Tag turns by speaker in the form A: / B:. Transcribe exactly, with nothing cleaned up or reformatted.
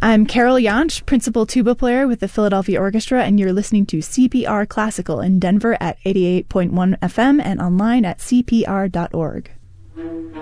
A: I'm Carol Jansch, principal tuba player with the Philadelphia Orchestra, and you're listening to C P R Classical in Denver at eighty-eight point one F M and online at C P R dot org.